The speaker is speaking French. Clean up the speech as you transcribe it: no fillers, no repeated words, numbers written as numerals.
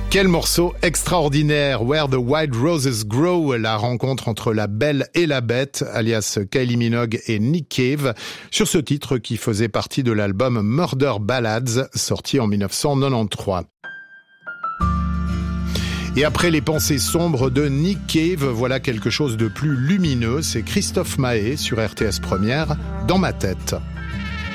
Quel morceau extraordinaire, Where the Wild Roses Grow, la rencontre entre la belle et la bête, alias Kylie Minogue et Nick Cave, sur ce titre qui faisait partie de l'album Murder Ballads, sorti en 1993. Et après les pensées sombres de Nick Cave, voilà quelque chose de plus lumineux, c'est Christophe Maé sur RTS Première, Dans ma tête.